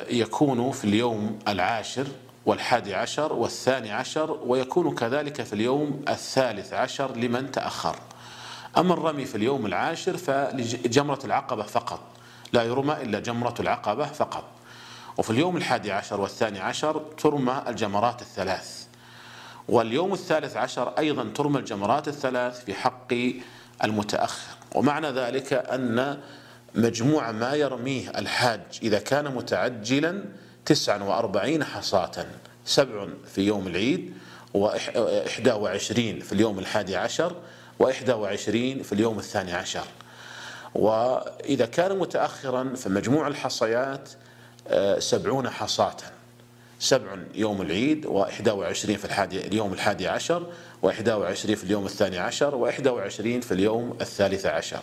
يكون في اليوم 10 و11 و12، ويكون كذلك في اليوم 13 لمن تأخر. أما الرمي في اليوم 10 فلجمرة العقبة فقط، لا يرمى إلا جمرة العقبة فقط. وفي اليوم 11 و12 ترمى الجمرات الثلاث، واليوم 13 أيضا ترمى الجمرات الثلاث في حق المتأخر. ومعنى ذلك أن مجموع ما يرميه الحاج إذا كان متعجلا 49 حصاة، 7 في يوم العيد، و21 في اليوم 11، و21 في اليوم 12. وإذا كان متأخرا فمجموع الحصيات 70 حصاة، 7 يوم العيد، و21 في اليوم 11، و21 في اليوم 12، و21 في اليوم 13.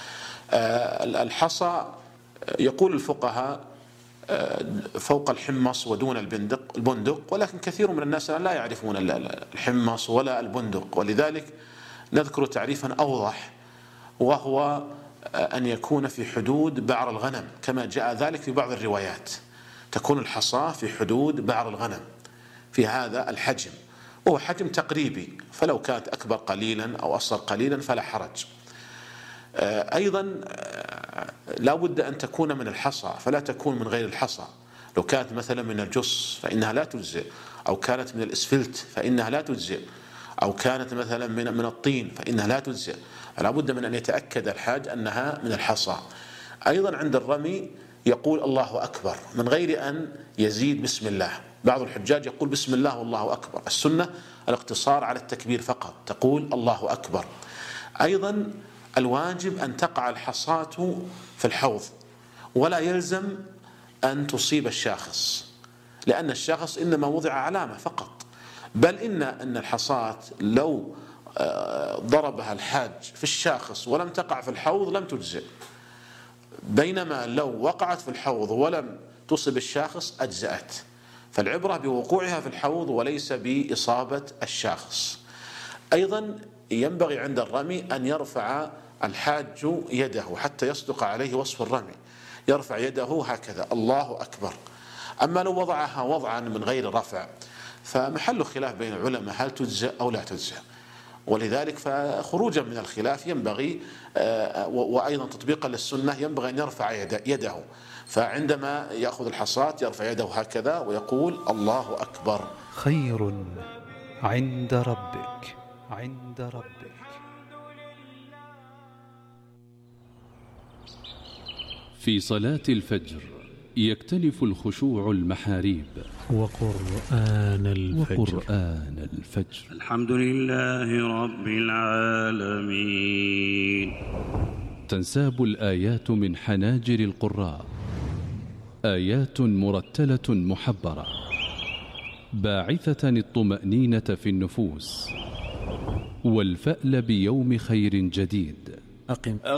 الحصى يقول الفقهاء فوق الحمص ودون البندق، ولكن كثير من الناس لا يعرفون الحمص ولا البندق، ولذلك نذكر تعريفا أوضح، وهو أن يكون في حدود بعر الغنم، كما جاء ذلك في بعض الروايات تكون الحصى في حدود بعر الغنم في هذا الحجم، وهو حجم تقريبي، فلو كانت أكبر قليلا أو أصغر قليلا فلا حرج. أيضا لا بد أن تكون من الحصى، فلا تكون من غير الحصى. لو كانت مثلا من الجص فإنها لا تجزئ، أو كانت من الإسفلت فإنها لا تجزئ، أو كانت مثلا من الطين فإنها لا تجزئ. لا بد من أن يتأكد الحاج أنها من الحصى. أيضا عند الرمي يقول الله أكبر من غير أن يزيد بسم الله. بعض الحجاج يقول بسم الله والله أكبر، السنة الاقتصار على التكبير فقط، تقول الله أكبر. أيضا الواجب أن تقع الحصاة في الحوض، ولا يلزم أن تصيب الشاخص، لأن الشاخص إنما وضع علامة فقط، بل إن الحصاة لو ضربها الحاج في الشاخص ولم تقع في الحوض لم تجزئ، بينما لو وقعت في الحوض ولم تصب الشاخص أجزأت. فالعبرة بوقوعها في الحوض وليس بإصابة الشاخص. أيضا ينبغي عند الرمي أن يرفع الحاج يده حتى يصدق عليه وصف الرمي، يرفع يده هكذا الله أكبر. أما لو وضعها وضعا من غير رفع فمحل خلاف بين العلماء هل تجزئ أو لا تجزئ، ولذلك فخروجا من الخلاف ينبغي وأيضا تطبيقا للسنة ينبغي أن يرفع يده، فعندما يأخذ الحصاة يرفع يده هكذا ويقول الله أكبر. خير عند ربك. في صلاة الفجر يكتنف الخشوع المحاريب وقرآن الفجر. الحمد لله رب العالمين. تنساب الآيات من حناجر القراء، آيات مرتلة محبرة باعثة الطمأنينة في النفوس والفأل بيوم خير جديد. أقم